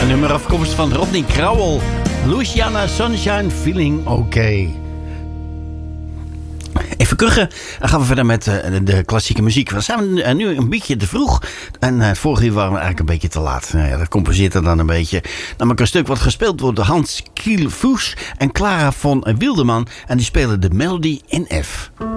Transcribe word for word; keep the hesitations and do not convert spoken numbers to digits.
Een nummer afkomstig van Rodney Crowell. Louisiana Sunshine Feeling Okay. Even kuchen. Dan gaan we verder met uh, de klassieke muziek. We zijn uh, nu een beetje te vroeg. En uh, vorige uur waren we eigenlijk een beetje te laat. Nou ja, dat compenseert er dan een beetje. Namelijk een stuk wat gespeeld wordt door Hans Kiel Fuchs en Clara von Wildeman. En die spelen de melody in F.